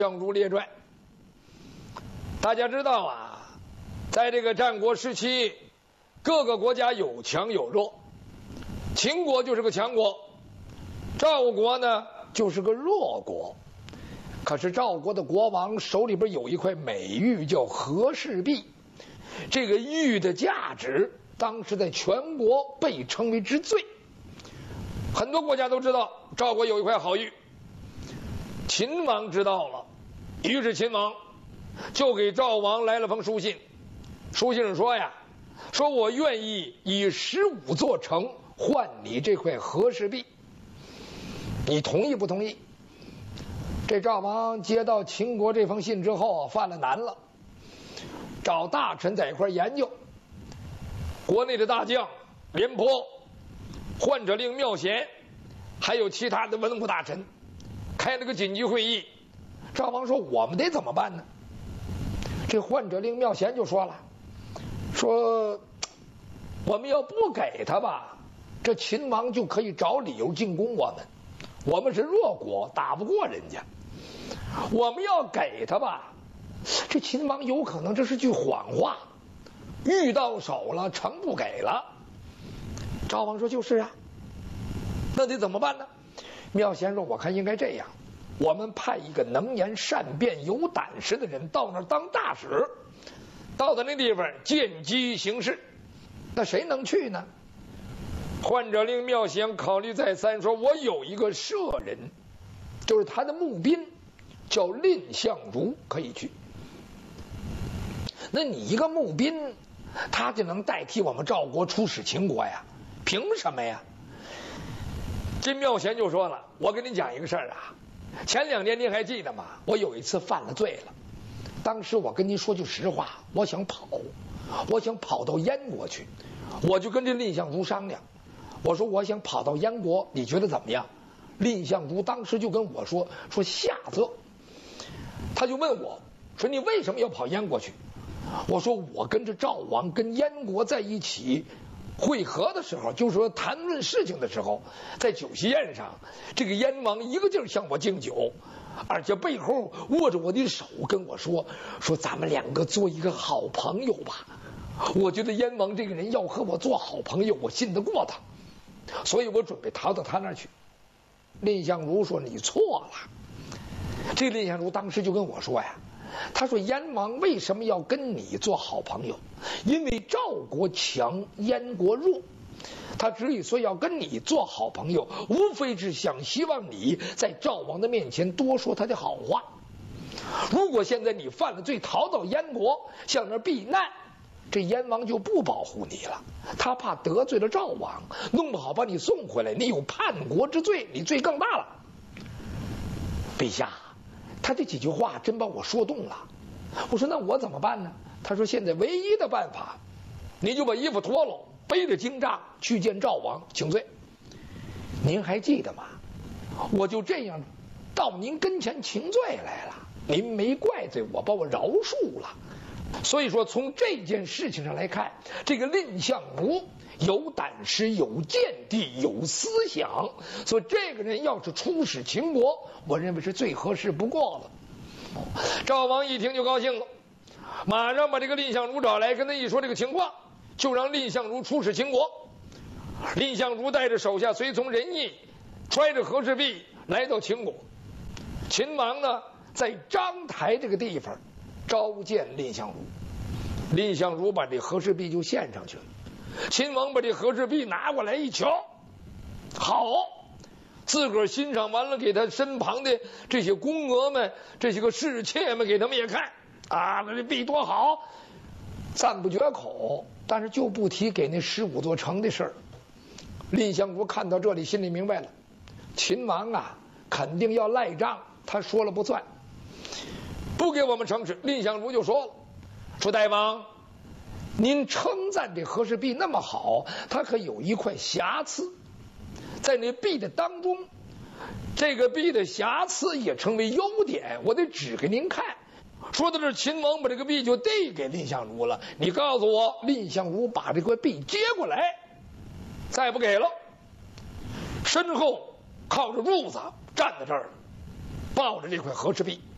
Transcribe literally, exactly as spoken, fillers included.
相如列传，大家知道啊，在这个战国时期，各个国家有强有弱。秦国就是个强国，赵国呢就是个弱国。可是赵国的国王手里边有一块美玉，叫和氏璧。这个玉的价值，当时在全国被称为之最。很多国家都知道赵国有一块好玉。秦王知道了，于是秦王就给赵王来了封书信。书信上说呀，说我愿意以十五座城换你这块和氏璧，你同意不同意？这赵王接到秦国这封信之后犯了难了，找大臣在一块研究。国内的大将廉颇、患者令妙贤，还有其他的文武大臣开了个紧急会议。赵王说我们得怎么办呢？这患者令妙贤就说了，说我们要不给他吧，这秦王就可以找理由进攻我们，我们是弱国，打不过人家。我们要给他吧，这秦王有可能这是句谎话，玉到手了，城不给了。赵王说就是啊，那得怎么办呢？妙贤说我看应该这样，我们派一个能言善辩有胆识的人到那儿当大使，到他那地方见机行事。那谁能去呢？患者令妙贤考虑再三，说我有一个舍人，就是他的募兵叫蔺相如，可以去。那你一个募兵，他就能代替我们赵国出使秦国呀？凭什么呀？这妙贤就说了，我跟你讲一个事儿啊，前两年您还记得吗？我有一次犯了罪了，当时我跟您说句实话，我想跑，我想跑到燕国去，我就跟这蔺相如商量，我说我想跑到燕国，你觉得怎么样？蔺相如当时就跟我说，说下策。他就问我说你为什么要跑燕国去？我说我跟着赵王跟燕国在一起会合的时候，就是说谈论事情的时候，在酒席宴上，这个燕王一个劲儿向我敬酒，而且背后握着我的手跟我说，说咱们两个做一个好朋友吧。我觉得燕王这个人要和我做好朋友，我信得过他，所以我准备逃到他那儿去。蔺相如说你错了。这蔺相如当时就跟我说呀，他说燕王为什么要跟你做好朋友？因为赵国强，燕国弱。他之所以要跟你做好朋友，无非是想希望你在赵王的面前多说他的好话。如果现在你犯了罪，逃到燕国向那儿避难，这燕王就不保护你了，他怕得罪了赵王，弄不好把你送回来，你有叛国之罪，你罪更大了。陛下，他这几句话真把我说动了。我说那我怎么办呢？他说现在唯一的办法，你就把衣服脱了，背着荆杖去见赵王请罪。您还记得吗？我就这样到您跟前请罪来了，您没怪罪我，把我饶恕了。所以说从这件事情上来看，这个蔺相如有胆识，有见地，有思想，所以这个人要是出使秦国，我认为是最合适不过了。赵王一听就高兴了，马上把这个蔺相如找来，跟他一说这个情况，就让蔺相如出使秦国。蔺相如带着手下随从人役，揣着和氏璧来到秦国。秦王呢，在章台这个地方召见蔺相如，蔺相如把这和氏璧就献上去了。秦王把这和氏璧拿过来一瞧，好，自个儿欣赏完了，给他身旁的这些宫娥们、这些个侍妾们给他们也看啊，那这璧多好，赞不绝口。但是就不提给那十五座城的事儿。蔺相如看到这里，心里明白了，秦王啊肯定要赖账，他说了不算，不给我们城池。蔺相如就说了，说大王，您称赞这和氏璧那么好，它可有一块瑕疵，在那璧的当中，这个璧的瑕疵也成为优点，我得指给您看。说到这，秦王把这个璧就递给蔺相如了，你告诉我。蔺相如把这块璧接过来，再不给了，身后靠着柱子站在这儿，抱着这块和氏璧。